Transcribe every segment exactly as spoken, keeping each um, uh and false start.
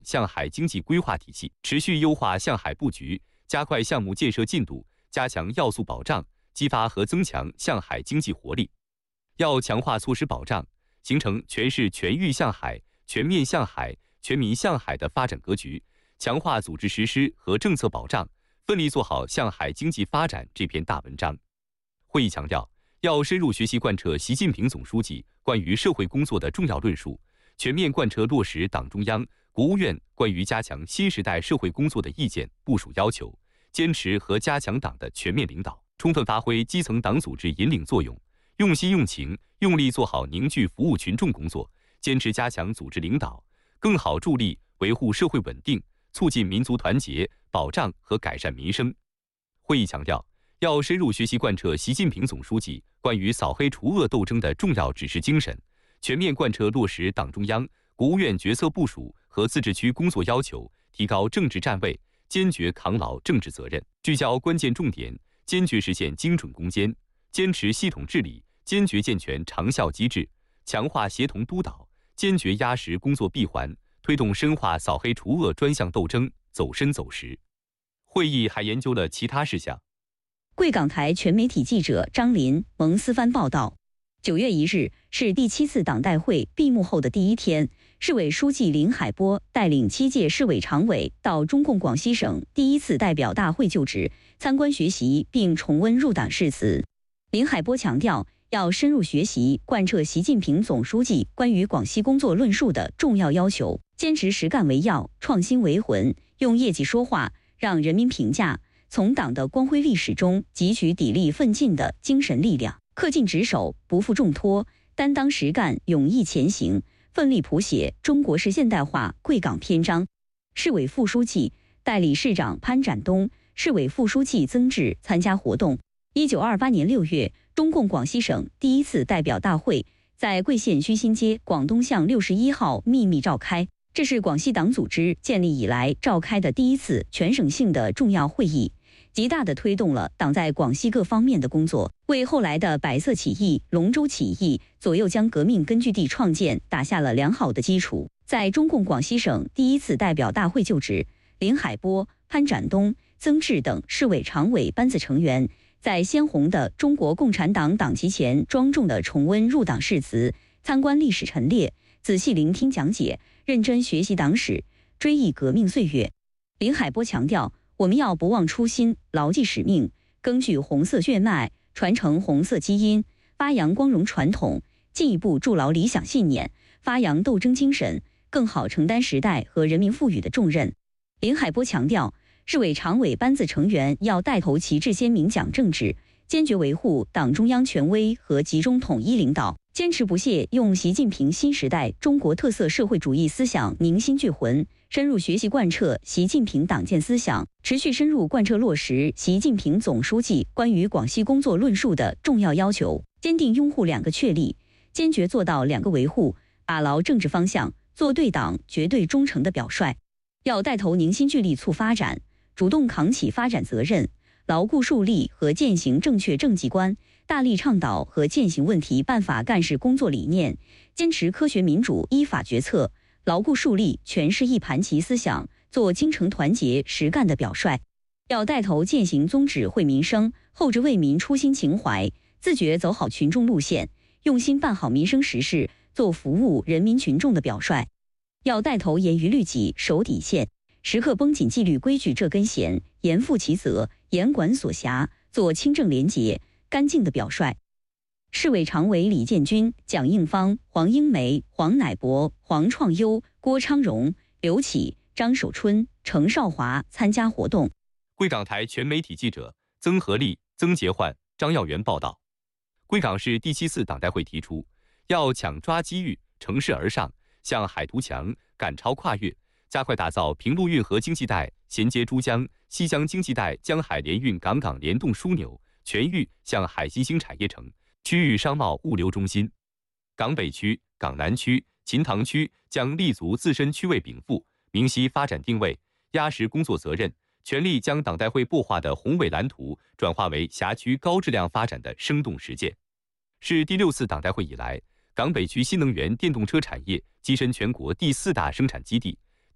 向海经济规划体系，持续优化向海布局，加快项目建设进度，加强要素保障，激发和增强向海经济活力。要强化措施保障，形成全市全域向海、全面向海、全民向海的发展格局，强化组织实施和政策保障，奋力做好向海经济发展这篇大文章。会议强调，要深入学习贯彻习近平总书记关于社会工作的重要论述，全面贯彻落实党中央、国务院关于加强新时代社会工作的意见部署要求，坚持和加强党的全面领导，充分发挥基层党组织引领作用，用心用情、用力做好凝聚服务群众工作，坚持加强组织领导，更好助力维护社会稳定，促进民族团结，保障和改善民生。会议强调，要深入学习贯彻习近平总书记关于扫黑除恶斗争的重要指示精神，全面贯彻落实党中央、国务院决策部署和自治区工作要求，提高政治站位，坚决扛牢政治责任，聚焦关键重点，坚决实现精准攻坚，坚持系统治理，坚决健全长效机制，强化协同督导，坚决压实工作闭环，推动深化扫黑除恶专项斗争走深走实。会议还研究了其他事项。 贵港台全媒体记者张林、蒙思帆报道，九月一日是第七次党代会闭幕后的第一天，市委书记林海波带领七届市委常委到中共广西省第一次代表大会就职，参观学习并重温入党誓词。林海波强调，要深入学习贯彻习近平总书记关于广西工作论述的重要要求，坚持实干为要、创新为魂，用业绩说话，让人民评价，从党的光辉历史中汲取砥砺奋进的精神力量，恪尽职守，不负重托，担当实干，勇毅前行，奋力谱写中国式现代化贵港篇章。市委副书记、代理市长潘展东、市委副书记曾志参加活动。一九二八年六月，中共广西省第一次代表大会在贵县虚心街广东巷六十一号秘密召开，这是广西党组织建立以来召开的第一次全省性的重要会议，极大地推动了党在广西各方面的工作，为后来的百色起义、龙舟起义、左右江革命根据地创建打下了良好的基础。在中共广西省第一次代表大会就职，林海波、潘展东、曾志等市委常委班子成员在鲜红的中国共产党党旗前庄重地重温入党誓词，参观历史陈列，仔细聆听讲解，认真学习党史，追忆革命岁月。林海波强调，我们要不忘初心，牢记使命，根据红色血脉，传承红色基因，发扬光荣传统，进一步筑牢理想信念，发扬斗争精神，更好承担时代和人民赋予的重任。林海波强调，市委常委班子成员要带头旗帜鲜明讲政治，坚决维护党中央权威和集中统一领导，坚持不懈用习近平新时代中国特色社会主义思想凝心聚魂，深入学习贯彻习近平党建思想，持续深入贯彻落实习近平总书记关于广西工作论述的重要要求，坚定拥护两个确立，坚决做到两个维护，把牢政治方向，做对党绝对忠诚的表率。要带头凝心聚力促发展，主动扛起发展责任，牢固树立和践行正确政绩观，大力倡导和践行问题办法干事工作理念，坚持科学民主依法决策，牢固树立全市一盘棋思想，做精诚团结实干的表率。要带头践行宗旨惠民生、厚植为民初心情怀，自觉走好群众路线，用心办好民生实事，做服务人民群众的表率。要带头严于律己、守底线，时刻绷紧纪律规矩这根弦，严负其责，严管所辖，做清正廉洁、干净的表率。市委常委李建军、蒋应芳、黄英梅、黄乃博、黄创优、郭昌荣、刘启、张守春、程少华参加活动。 贵港台全媒体记者曾和利、曾杰焕、张耀元报道，贵港市第七次党代会提出，要抢抓机遇，乘势而上，向海图强，赶超跨越，加快打造平陆运河经济带衔接珠江、西江经济带江海联运港港联动枢纽，全域向海新兴产业城、区域商贸物流中心。港北区、港南区、秦塘区将立足自身区位禀赋，明晰发展定位，压实工作责任，全力将党代会擘画的宏伟蓝图转化为辖区高质量发展的生动实践。是第六次党代会以来，港北区新能源电动车产业跻身全国第四大生产基地，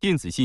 电子信